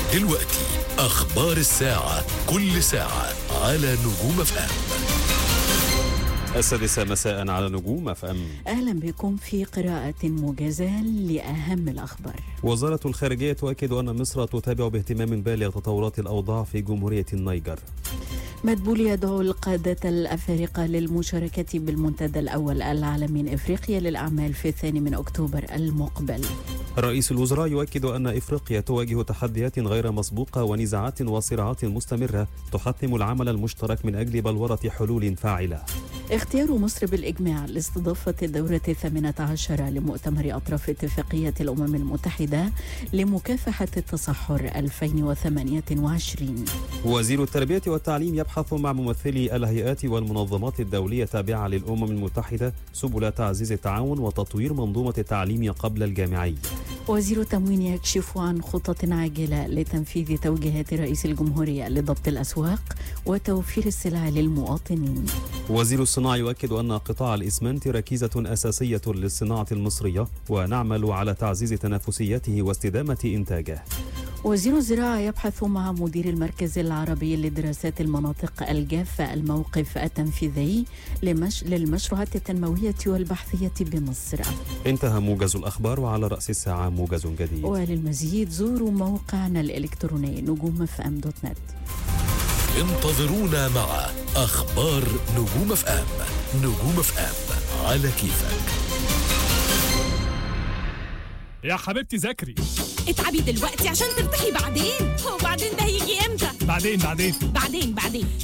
ودلوقتي أخبار الساعة، كل ساعة على نجوم FM. 6 مساء على نجوم FM. أهلا بكم في قراءة موجزة لأهم الأخبار. وزارة الخارجية تؤكد أن مصر تتابع باهتمام بالغ تطورات الأوضاع في جمهورية النيجر. مدبولي يدعو القادة الأفارقة للمشاركة بالمنتدى الأول العالمي من إفريقيا للأعمال في 2 أكتوبر المقبل. رئيس الوزراء يؤكد أن إفريقيا تواجه تحديات غير مسبوقة ونزاعات وصراعات مستمرة تحتم العمل المشترك من أجل بلورة حلول فاعلة. اختيار مصر بالإجماع لاستضافة الدورة 18 لمؤتمر أطراف اتفاقية الأمم المتحدة لمكافحة التصحر 2028. وزير التربية والتعليم يبحث مع ممثلي الهيئات والمنظمات الدولية التابعة للأمم المتحدة سبل تعزيز التعاون وتطوير منظومة التعليم قبل الجامعي. وزير التموين يكشف عن خطط عاجلة لتنفيذ توجيهات رئيس الجمهورية لضبط الأسواق وتوفير السلع للمواطنين. وزير الصناعة يؤكد أن قطاع الإسمنت ركيزة أساسية للصناعة المصرية ونعمل على تعزيز تنافسيته واستدامة إنتاجه. وزير الزراعة يبحث مع مدير المركز العربي لدراسات المناطق الجافة الموقف التنفيذي للمشروعات التنموية والبحثية بمصر. انتهى موجز الأخبار، وعلى رأس الساعة موجز جديد. وللمزيد زوروا موقعنا الإلكتروني نجومfm.net. انتظرونا مع أخبار نجوم FM. نجوم FM على كيفك. يا حبيبتي ذاكري. اتعبي دلوقتي عشان ترتاحي بعدين. وبعدين ده هيجي امتى؟ بعدين.